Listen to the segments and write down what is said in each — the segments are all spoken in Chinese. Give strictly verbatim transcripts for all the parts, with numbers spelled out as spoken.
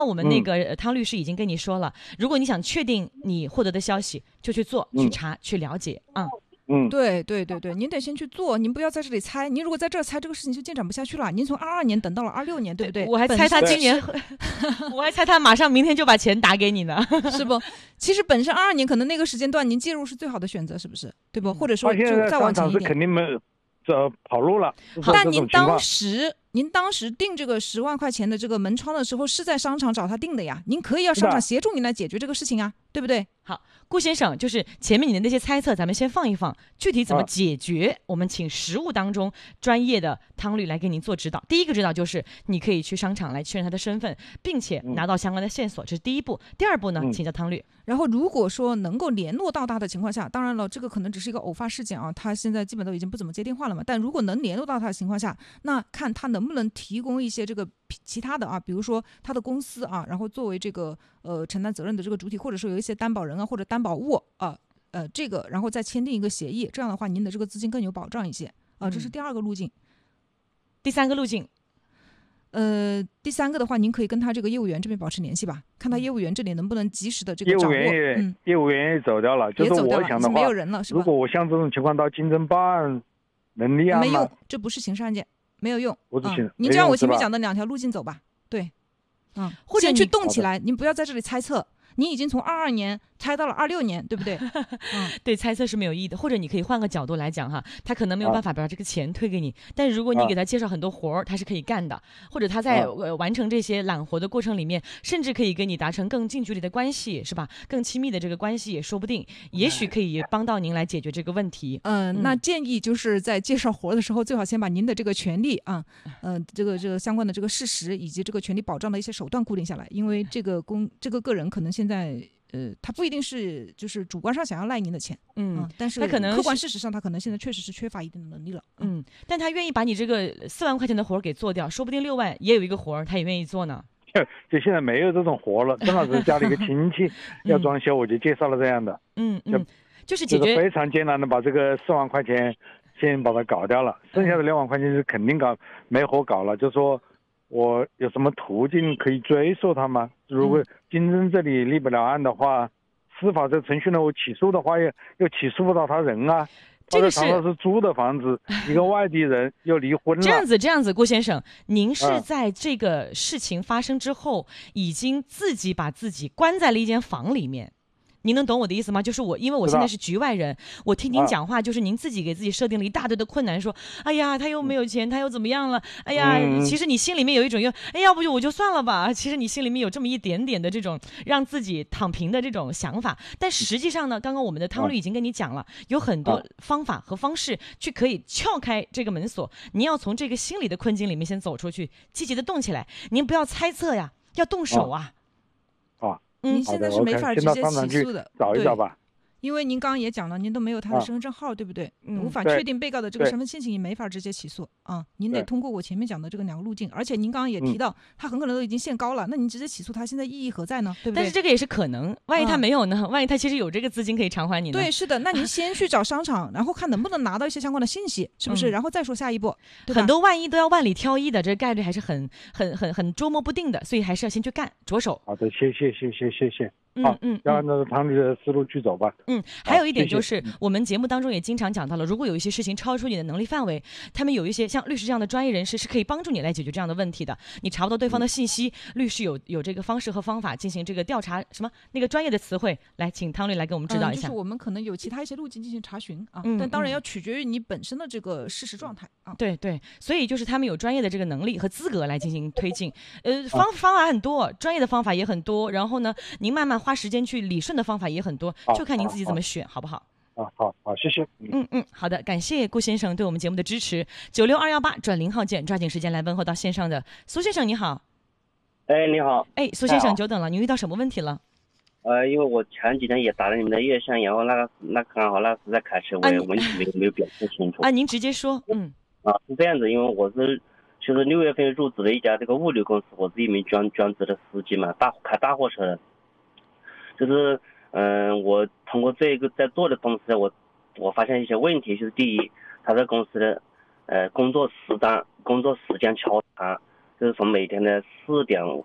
我们那个呃汤律师已经跟你说了，如果你想确定你获得的消息，就去做、去查、去了解啊。 嗯，对对对对，您得先去做，您不要在这里猜。您如果在这儿猜，这个事情就进展不下去了。您从二二年等到了二六年，对不对？ 我还猜他今年，我还猜他马上明天就把钱打给你呢， 是不？其实本身二二年可能那个时间段您介入是最好的选择，是不是？对不？或者说就再往前一点。 肯定没这跑路了。 但您当时您当时订这个十万块钱的这个门窗的时候，是在商场找他订的呀。您可以要商场协助您来解决这个事情啊，对不对？ 好，顾先生，就是前面你的那些猜测，咱们先放一放，具体怎么解决，啊、我们请实务当中专业的汤律来给您做指导。第一个指导就是你可以去商场来确认他的身份，并且拿到相关的线索，这是第一步。第二步呢，请教汤律。 然后如果说能够联络到他的情况下，当然了，这个可能只是一个偶发事件啊，他现在基本都已经不怎么接电话了嘛。但如果能联络到他的情况下，那看他能不能提供一些这个其他的啊，比如说他的公司啊，然后作为这个呃承担责任的这个主体，或者说有一些担保人啊或者担保物啊，呃这个然后再签订一个协议，这样的话您的这个资金更有保障一些啊，这是第二个路径。嗯、 第三个路径。 呃，第三个的话，您可以跟他这个业务员这边保持联系吧，看他业务员这里能不能及时的这个掌握。 业务员也、 嗯、 业务员也走掉了，就是我想的话， 没有人了，是吧？ 如果我像这种情况到经侦办案，能立案吗？ 没用，这不是刑事案件，没有用。 不是刑、嗯， 您就按我前面讲的两条路径走吧。对，嗯，或者去动起来，您不要在这里猜测。你已经从二二年猜到了二六年，对不对？ 嗯，对，猜测是没有意义的。或者你可以换个角度来讲哈，他可能没有办法把这个钱推给你，啊、但是如果你给他介绍很多活儿，他是可以干的。或者他在、呃、完成这些揽活的过程里面，甚至可以跟你达成更近距离的关系，是吧？更亲密的这个关系也说不定，也许可以帮到您来解决这个问题。 嗯，嗯那建议就是在介绍活的时候，最好先把您的这个权利啊，嗯、呃，这个这个相关的这个事实以及这个权利保障的一些手段固定下来，因为这个公这个个人可能现在。呃，他不一定是就是主观上想要赖您的钱，嗯，嗯但是他可能客观事实上他可能现在确实是缺乏一定的能力了， 嗯，嗯但他愿意把你这个四万块钱的活给做掉，说不定六万也有一个活他也愿意做呢。 就现在没有这种活了，正好是家里一个亲戚要装修，我就介绍了这样的， 嗯嗯，就是解决、 就是、非常艰难的把这个四万块钱先把它搞掉了，剩下的六万块钱是肯定搞没活搞了，就说。我有什么途径可以追溯他吗？如果经侦这里立不了案的话，嗯、司法这程序呢，我起诉的话又又起诉不到他人啊。 这个是他是租的房子，一个外地人又离婚了。 这样子，这样子，郭先生，您是在这个事情发生之后，已经自己把自己关在了一间房里面。您能懂我的意思吗？就是我，因为我现在是局外人，我听您讲话，就是您自己给自己设定了一大堆的困难，说，哎呀，他又没有钱，他又怎么样了？哎呀，嗯、其实你心里面有一种又，哎，要不就我就算了吧。其实你心里面有这么一点点的这种让自己躺平的这种想法，但实际上呢，刚刚我们的汤律已经跟你讲了，有很多方法和方式去可以撬开这个门锁。您要从这个心理的困境里面先走出去，积极的动起来。您不要猜测呀，要动手啊。 嗯，您现在是没法直接起诉的， 找一找吧。 因为您刚刚也讲了，您都没有他的身份证号，啊、对不对？嗯，无法确定被告的这个身份信息，你没法直接起诉啊。您得通过我前面讲的这个两个路径，而且您刚刚也提到，他很可能都已经限高了，那您直接起诉他，现在意义何在呢？对不对？ 但是这个也是可能，万一他没有呢？啊、万一他其实有这个资金可以偿还你呢？ 对，是的。那您先去找商场，然后看能不能拿到一些相关的信息，是不是？嗯、然后再说下一步。 很多万一都要万里挑一的，这概率还是很很很很捉摸不定的，所以还是要先去干，着手。 好的，谢谢谢谢谢谢。 嗯嗯， 要按照汤律的思路去走吧。 嗯，还有一点就是，我们节目当中也经常讲到了，如果有一些事情超出你的能力范围，他们有一些像律师这样的专业人士是可以帮助你来解决这样的问题的。你查不到对方的信息，嗯、律师有有这个方式和方法进行这个调查，什么那个专业的词汇，来请汤律来给我们指导一下。 嗯、就是我们可能有其他一些路径进行查询啊，嗯、但当然要取决于你本身的这个事实状态啊。 对对，所以就是他们有专业的这个能力和资格来进行推进。呃，方方法很多，专业的方法也很多，然后呢，您慢慢花时间去理顺的方法也很多，就看您自己怎么选，好不好？ 啊，好好，谢谢。 嗯嗯，好的，感谢顾先生对我们节目的支持。九六二幺八转零号键，抓紧时间来问候到线上的苏先生，你好。 哎，你好。 哎，苏先生，久等了，你遇到什么问题了？ 呃，因为我前几天也打了你们的热线，然后那个那刚好那是在开车，我也问题没有没有表示清楚。 啊，您直接说。嗯。 啊，是这样子，因为我是就是六月份入职的一家这个物流公司，我是一名专专职的司机嘛，大开大货车的。就是嗯、呃，我通过这个在做的同时，我我发现一些问题，就是第一，他这公司的呃工作时长工作时间超长，就是从每天的四点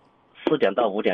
四点到五点。